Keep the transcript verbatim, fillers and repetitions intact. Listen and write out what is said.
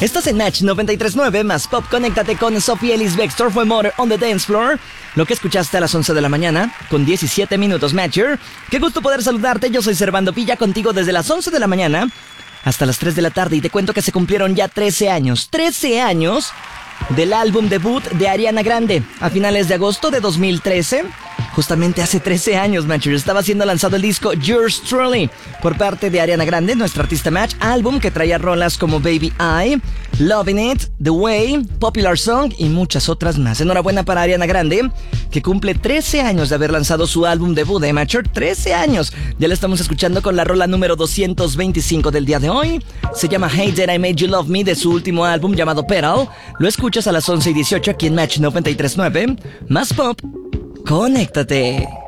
Estás en Match noventa y tres punto nueve más Pop. Conéctate con Sophie Ellis Bextor. Fue Mother on the Dance Floor. Lo que escuchaste a las once de la mañana con diecisiete minutos, Matcher. Qué gusto poder saludarte. Yo soy Servando Pilla, contigo desde las once de la mañana hasta las tres de la tarde. Y te cuento que se cumplieron ya trece años. trece años del álbum debut de Ariana Grande. A finales de agosto de dos mil trece. Justamente hace trece años, Matcher, estaba siendo lanzado el disco Yours Truly por parte de Ariana Grande, nuestra artista Match, álbum que traía rolas como Baby I, Loving It, The Way, Popular Song y muchas otras más. Enhorabuena para Ariana Grande, que cumple trece años de haber lanzado su álbum debut, ¿eh, Matcher? trece años. Ya la estamos escuchando con la rola número doscientos veinticinco del día de hoy. Se llama Hey Did I Made You Love Me, de su último álbum llamado Petal. Lo escuchas a las once y dieciocho aquí en Match noventa y tres punto nueve. Más Pop. Conéctate.